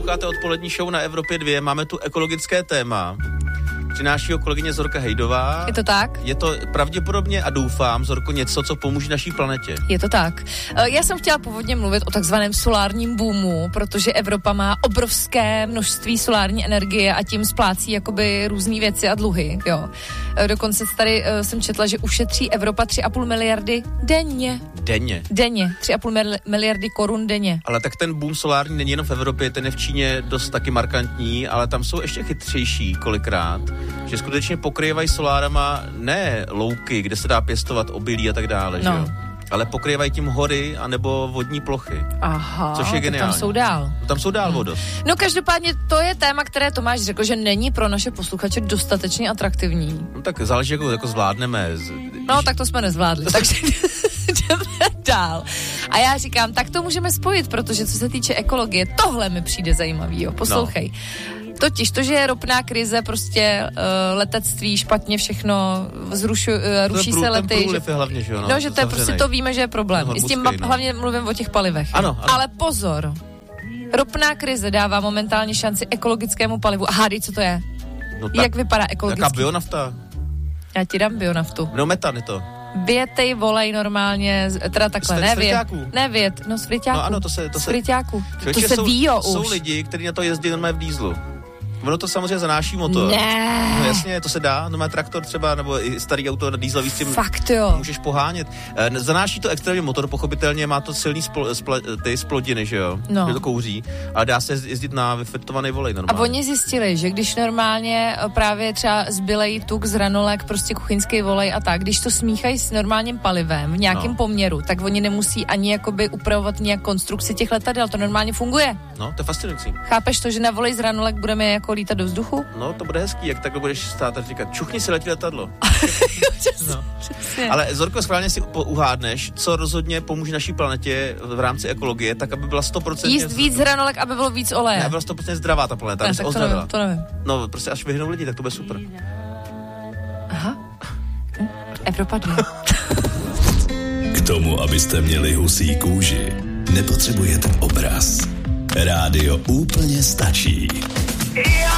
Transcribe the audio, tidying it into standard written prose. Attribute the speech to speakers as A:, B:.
A: Posloucháte odpolední show na Evropě 2, máme tu ekologické téma. Přináší ho kolegyně Zorka Hejdová.
B: Je to tak?
A: Je to pravděpodobně a doufám, Zorko, něco, co pomůže naší planetě.
B: Je to tak. Já jsem chtěla původně mluvit o takzvaném solárním boomu, protože Evropa má obrovské množství solární energie a tím splácí jakoby různý věci a dluhy, jo. Dokonce tady jsem četla, že ušetří Evropa 3,5 miliardy denně.
A: Denně?
B: Denně. 3,5 miliardy korun denně.
A: Ale tak ten boom solární není jenom v Evropě, ten je v Číně dost taky markantní, ale tam jsou ještě chytřejší kolikrát, že skutečně pokrývají solárama ne louky, kde se dá pěstovat obilí a tak dále, že jo? Ale pokrývají tím hory anebo vodní plochy.
B: Aha,
A: což je geniální.
B: Tam jsou dál.
A: Tam jsou dál vodo.
B: No každopádně to je téma, které Tomáš řekl, že není pro naše posluchače dostatečně atraktivní.
A: No tak záleží, jako zvládneme.
B: No tak to jsme nezvládli, takže jdeme dál. A já říkám, tak to můžeme spojit, protože co se týče ekologie, tohle mi přijde zajímavý, jo. Poslouchej. No. Totiž to, že je ropná krize, prostě letectví špatně všechno, ruší se lety.
A: Že,
B: hlavně, že jo? No, že to je prostě, to víme, že je problém. I s tím hlavně mluvím o těch palivech.
A: Ano.
B: Ale pozor, ropná krize dává momentálně šanci ekologickému palivu. A hádej, co to je?
A: No tak,
B: jak vypadá ekologický?
A: Jaká bionafta?
B: Já ti dám bionaftu.
A: No metan je to.
B: Větej volej normálně, teda takhle, nevět, no z friťáků.
A: No ano, to se
B: ví, jo, už.
A: Jsou lidi, kteří na to jezdí normálně v dýzlu. Ono to samozřejmě zanáší motor.
B: Ne.
A: No jasně, to se dá, no má traktor třeba, nebo i starý auto na dýzlový s tím.
B: Fakt jo.
A: Můžeš pohánět. Zanáší to extrémně motor, pochopitelně má to silný ty splodiny, že jo?
B: No.
A: Že to kouří, ale dá se jezdit na vyfiltrovaný volej normálně.
B: A oni zjistili, že když normálně právě třeba zbylej tuk z ranolek, prostě kuchyňský volej a tak, když to smíchají s normálním palivem v nějakém poměru, tak oni nemusí ani jakoby upravovat nějak konstrukci těch letadel, to normálně funguje.
A: No, to je fascinující.
B: Chápeš to, že na volej z ranolek budeme jako lítat do vzduchu?
A: No, to bude hezký, jak takhle budeš stát a říkat, čuchni si letí letadlo.
B: No.
A: Ale Zorko, schválně si uhádneš, co rozhodně pomůže naší planetě v rámci ekologie, tak aby byla 100%...
B: Jíst víc hranolek, aby bylo víc oleje.
A: Ne, byla 100% zdravá ta planeta, aby se ozdravila.
B: To nevím.
A: No, prostě až vyhnou lidi, tak to bude super.
B: Aha. Evropa 2.
C: K tomu, abyste měli husí kůži, nepotřebujete obraz. Rádio úplně stačí.